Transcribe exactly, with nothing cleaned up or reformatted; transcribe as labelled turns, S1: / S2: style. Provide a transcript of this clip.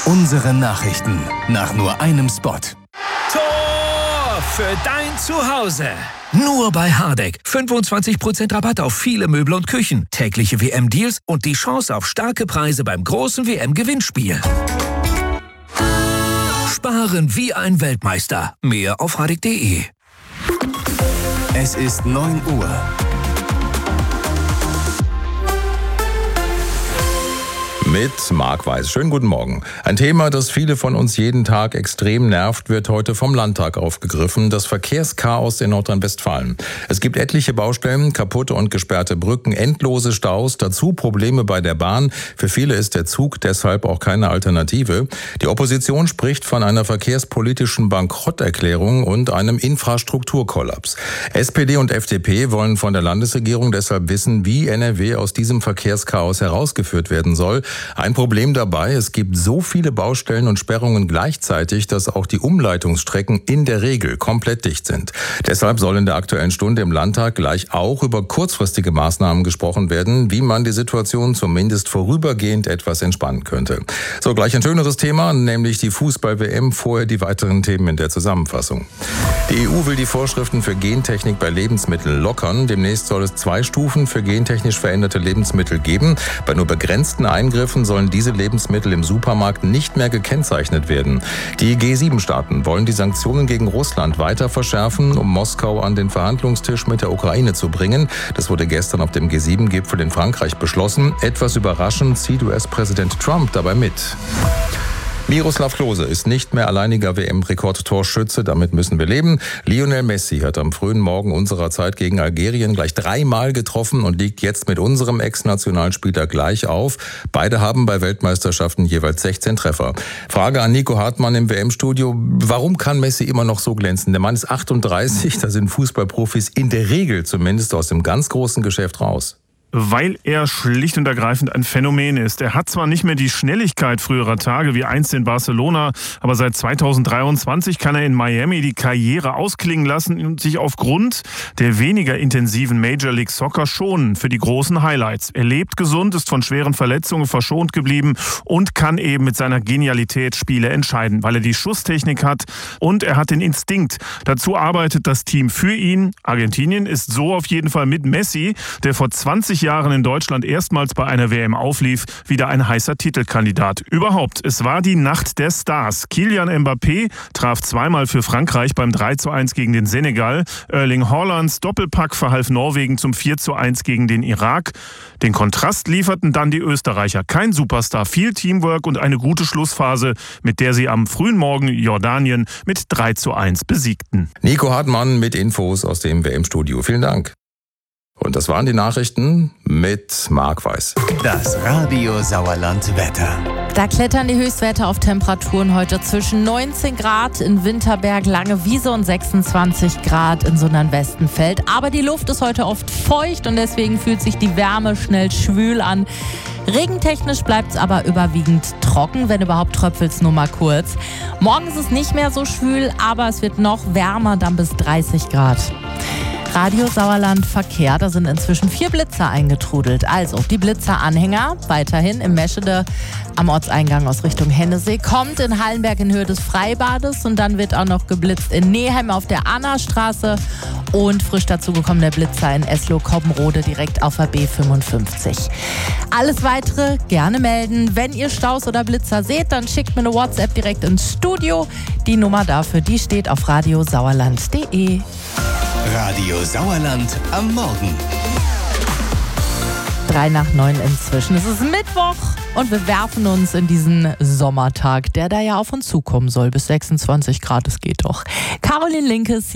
S1: Unsere Nachrichten nach nur einem Spot.
S2: Tor für dein Zuhause. Nur bei Hardegg. fünfundzwanzig Prozent Rabatt auf viele Möbel und Küchen. Tägliche W M-Deals und die Chance auf starke Preise beim großen W M-Gewinnspiel. Sparen wie ein Weltmeister. Mehr auf hardegg punkt de.
S1: Es ist neun Uhr.
S3: Mit Marc Weiß. Schönen guten Morgen. Ein Thema, das viele von uns jeden Tag extrem nervt, wird heute vom Landtag aufgegriffen. Das Verkehrschaos in Nordrhein-Westfalen. Es gibt etliche Baustellen, kaputte und gesperrte Brücken, endlose Staus, dazu Probleme bei der Bahn. Für viele ist der Zug deshalb auch keine Alternative. Die Opposition spricht von einer verkehrspolitischen Bankrotterklärung und einem Infrastrukturkollaps. S P D und F D P wollen von der Landesregierung deshalb wissen, wie N R W aus diesem Verkehrschaos herausgeführt werden soll. Ein Problem dabei, es gibt so viele Baustellen und Sperrungen gleichzeitig, dass auch die Umleitungsstrecken in der Regel komplett dicht sind. Deshalb soll in der Aktuellen Stunde im Landtag gleich auch über kurzfristige Maßnahmen gesprochen werden, wie man die Situation zumindest vorübergehend etwas entspannen könnte. So, gleich ein schöneres Thema, nämlich die Fußball-W M, vorher die weiteren Themen in der Zusammenfassung. Die E U will die Vorschriften für Gentechnik bei Lebensmitteln lockern. Demnächst soll es zwei Stufen für gentechnisch veränderte Lebensmittel geben. Bei nur begrenzten Eingriffen sollen diese Lebensmittel im Supermarkt nicht mehr gekennzeichnet werden. Die G sieben Staaten wollen die Sanktionen gegen Russland weiter verschärfen, um Moskau an den Verhandlungstisch mit der Ukraine zu bringen. Das wurde gestern auf dem G sieben Gipfel in Frankreich beschlossen. Etwas überraschend zieht U S-Präsident Trump dabei mit. Miroslav Klose ist nicht mehr alleiniger W M-Rekordtorschütze, damit müssen wir leben. Lionel Messi hat am frühen Morgen unserer Zeit gegen Algerien gleich dreimal getroffen und liegt jetzt mit unserem Ex-Nationalspieler gleich auf. Beide haben bei Weltmeisterschaften jeweils sechzehn Treffer. Frage an Nico Hartmann im W M-Studio. Warum kann Messi immer noch so glänzen? Der Mann ist achtunddreißig, da sind Fußballprofis in der Regel zumindest aus dem ganz großen Geschäft raus.
S4: Weil er schlicht und ergreifend ein Phänomen ist. Er hat zwar nicht mehr die Schnelligkeit früherer Tage wie einst in Barcelona, aber seit zweitausenddreiundzwanzig kann er in Miami die Karriere ausklingen lassen und sich aufgrund der weniger intensiven Major League Soccer schonen für die großen Highlights. Er lebt gesund, ist von schweren Verletzungen verschont geblieben und kann eben mit seiner Genialität Spiele entscheiden, weil er die Schusstechnik hat und er hat den Instinkt. Dazu arbeitet das Team für ihn. Argentinien ist so auf jeden Fall mit Messi, der vor zwanzig Jahren in Deutschland erstmals bei einer W M auflief, wieder ein heißer Titelkandidat. Überhaupt, es war die Nacht der Stars. Kylian Mbappé traf zweimal für Frankreich beim drei zu eins gegen den Senegal. Erling Haalands Doppelpack verhalf Norwegen zum vier zu eins gegen den Irak. Den Kontrast lieferten dann die Österreicher. Kein Superstar, viel Teamwork und eine gute Schlussphase, mit der sie am frühen Morgen Jordanien mit drei zu eins besiegten.
S3: Nico Hartmann mit Infos aus dem W M-Studio. Vielen Dank. Und das waren die Nachrichten mit Marc Weiß.
S1: Das Radio Sauerland Wetter.
S5: Da klettern die Höchstwerte auf Temperaturen heute zwischen neunzehn Grad in Winterberg, Lange Wiese und sechsundzwanzig Grad in Sundern-Westenfeld. Aber die Luft ist heute oft feucht und deswegen fühlt sich die Wärme schnell schwül an. Regentechnisch bleibt es aber überwiegend trocken, wenn überhaupt tröpfelt es nur mal kurz. Morgen ist es nicht mehr so schwül, aber es wird noch wärmer, dann bis dreißig Grad. Radio Sauerland Verkehr, da sind inzwischen vier Blitzer eingetrudelt. Also die Blitzeranhänger weiterhin im Meschede am Ortseingang aus Richtung Hennesee, kommt in Hallenberg in Höhe des Freibades und dann wird auch noch geblitzt in Neheim auf der Annastraße und frisch dazugekommen der Blitzer in Eslow-Kobbenrode direkt auf der B fünfundfünfzig. Alles Weitere gerne melden. Wenn ihr Staus oder Blitzer seht, dann schickt mir eine WhatsApp direkt ins Studio. Die Nummer dafür, die steht auf radiosauerland punkt de.
S1: Radio Sauerland am Morgen.
S5: Drei nach neun inzwischen. Es ist Mittwoch und wir werfen uns in diesen Sommertag, der da ja auf uns zukommen soll. Bis sechsundzwanzig Grad, es geht doch. Caroline Linkes.